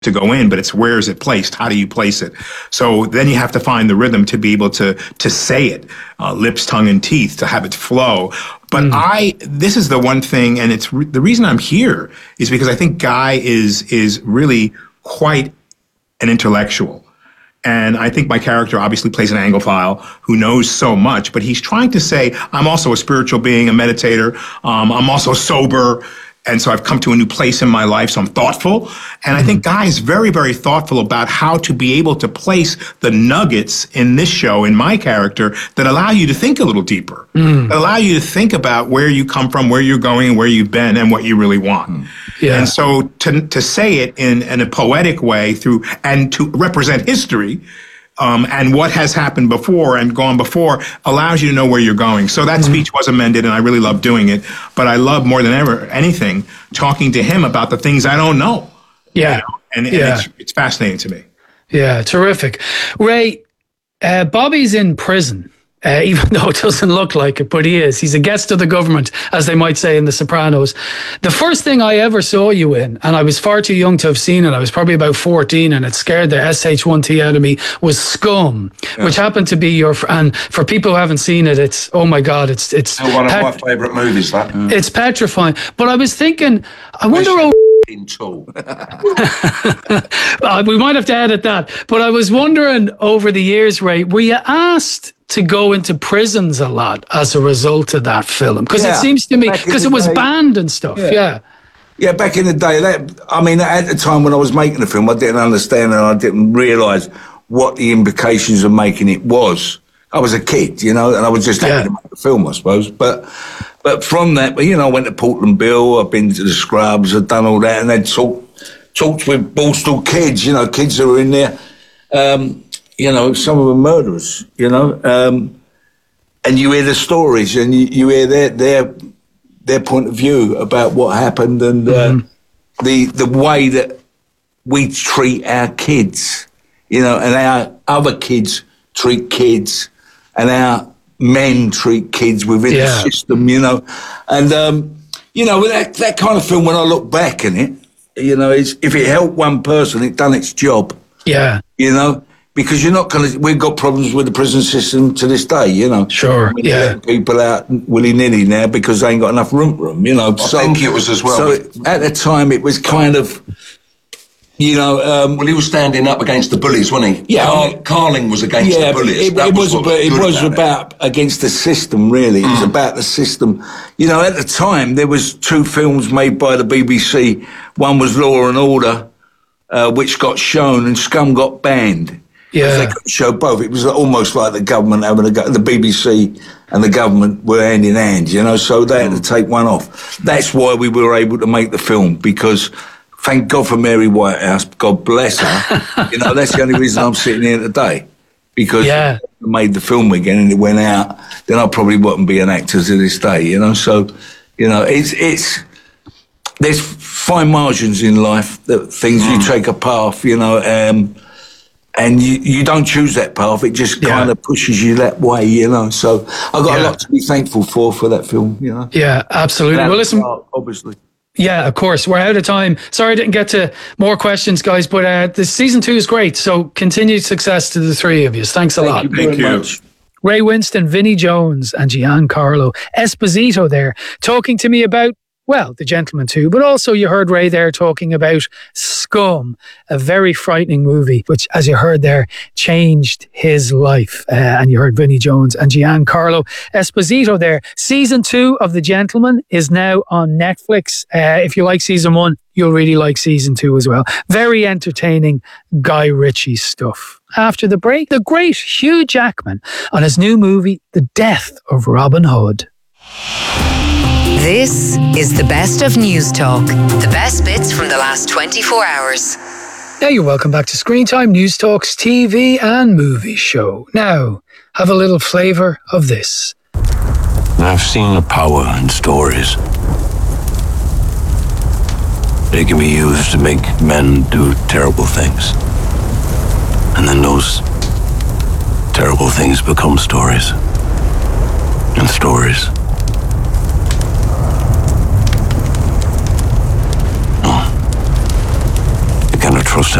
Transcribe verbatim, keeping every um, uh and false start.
to go in, but it's where is it placed? How do you place it? So then you have to find the rhythm to be able to to say it, uh, lips, tongue, and teeth, to have it flow. But mm. I, this is the one thing, and it's re- the reason I'm here is because I think Guy is is really quite an intellectual. And I think my character obviously plays an Anglophile who knows so much, but he's trying to say, I'm also a spiritual being, a meditator. Um, I'm also sober. And so I've come to a new place in my life, so I'm thoughtful. And I think Guy is very, very thoughtful about how to be able to place the nuggets in this show, in my character, that allow you to think a little deeper, mm. that allow you to think about where you come from, where you're going, where you've been, and what you really want. Yeah. And so to to say it in, in a poetic way through and to represent history, Um, and what has happened before and gone before allows you to know where you're going. So that mm-hmm. speech was amended, and I really love doing it. But I love more than ever anything talking to him about the things I don't know. Yeah, you know? and, and yeah. it's, it's fascinating to me. Yeah, terrific. Ray, uh, Bobby's in prison. Uh, even though it doesn't look like it, but he is. He's a guest of the government, as they might say in The Sopranos. The first thing I ever saw you in, and I was far too young to have seen it, I was probably about fourteen, and it scared the S H one T out of me, was Scum, yeah. which happened to be your, and for people who haven't seen it, it's, oh my God, it's... it's Still one of pet- my favourite movies, that. Mm. It's petrifying. But I was thinking, I wonder... Oh, in tool. We might have to edit that. But I was wondering over the years, Ray, were you asked to go into prisons a lot as a result of that film? Because yeah, it seems to me, because it was day. banned and stuff, yeah. yeah. Yeah, back in the day, that, I mean, at the time when I was making the film, I didn't understand and I didn't realise what the implications of making it was. I was a kid, you know, and I was just happy yeah. to make the film, I suppose. But but from that, you know, I went to Portland Bill, I've been to the Scrubs, I've done all that, and then talked, talked with Borstal kids, you know, kids who were in there. Um, You know, some of them murderers, you know, um, and you hear the stories and you, you hear their, their their point of view about what happened and uh, mm-hmm. the the way that we treat our kids, you know, and our other kids treat kids and our men treat kids within yeah. the system, you know. And, um, you know, that, that kind of film, when I look back on it, you know, it's, if it helped one person, it done its job. Yeah. You know? Because you're not going to... We've got problems with the prison system to this day, you know. Sure, we yeah. let people out willy-nilly now because they ain't got enough room room, you know. I so, think it was as well. So it, at the time, it was kind of, you know... Um, well, he was standing up against the bullies, wasn't he? Yeah. Carl, Carling was against yeah, the bullies. It, it was, was, about, it was about, about it. against the system, really. It was mm. about the system. You know, at the time, there was two films made by the B B C. One was Law and Order, uh, which got shown, and Scum got banned. Yeah, they couldn't show both. It was almost like the government having a go. The B B C and the government were hand in hand, you know. So they had to take one off. That's why we were able to make the film, because thank God for Mary Whitehouse. God bless her. You know, that's the only reason I'm sitting here today, because yeah. if I made the film again and it went out, then I probably wouldn't be an actor to this day, you know. So, you know, it's it's there's fine margins in life. That things mm. you take a path, you know. Um, And you, you don't choose that path. It just kind yeah. of pushes you that way, you know. So I've got yeah. a lot to be thankful for, for that film, you know. Yeah, absolutely. Well, listen, part, obviously. Yeah, of course. We're out of time. Sorry I didn't get to more questions, guys, but uh, the season two is great. So continued success to the three of you. Thanks a Thank lot. You Thank you. Much. Ray Winstone, Vinnie Jones and Giancarlo Esposito there talking to me about, well, The Gentleman too, but also you heard Ray there talking about Scum, a very frightening movie, which, as you heard there, changed his life. Uh, and you heard Vinnie Jones and Giancarlo Esposito there. Season two of The Gentleman is now on Netflix. Uh, if you like season one, you'll really like season two as well. Very entertaining Guy Ritchie stuff. After the break, the great Hugh Jackman on his new movie, The Death of Robin Hood. This is the best of News Talk. The best bits from the last twenty-four hours. Now you're welcome back to Screen Time, News Talk's T V and movie show. Now, have a little flavour of this. I've seen the power in stories. They can be used to make men do terrible things. And then those terrible things become stories. And stories. trust